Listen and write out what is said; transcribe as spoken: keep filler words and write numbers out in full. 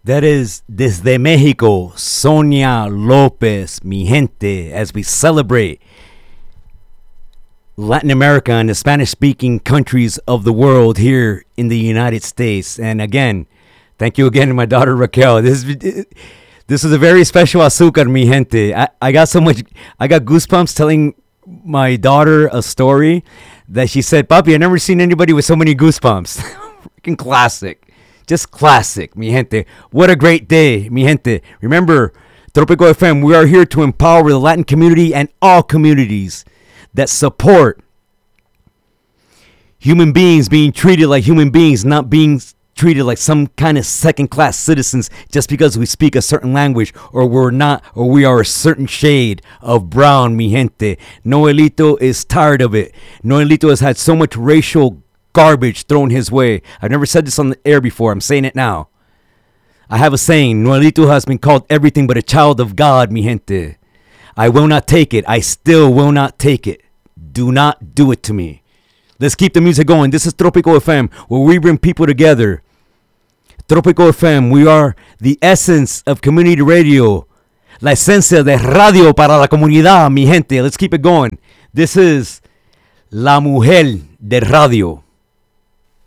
That is desde Mexico, Sonia Lopez, mi gente, as we celebrate Latin America and the Spanish-speaking countries of the world here in the United States. And again, thank you again to my daughter Raquel. This is, this is a very special azúcar, mi gente. I, I got so much, I got goosebumps telling my daughter a story that she said, Papi, I've never seen anybody with so many goosebumps. Freaking classic. Just classic, mi gente. What a great day, mi gente. Remember, Tropico F M, we are here to empower the Latin community and all communities that support human beings being treated like human beings, not being treated like some kind of second-class citizens just because we speak a certain language or we're not, or we are a certain shade of brown, mi gente. Noelito is tired of it. Noelito has had so much racial garbage thrown his way. I've never said this on the air before. I'm saying it now. I have a saying. Noelito has been called everything but a child of God, mi gente. I will not take it. I still will not take it. Do not do it to me. Let's keep the music going. This is Tropico F M, where we bring people together. Tropico F M, we are the essence of community radio. La esencia de radio para la comunidad, mi gente. Let's keep it going. This is La Mujer de Radio.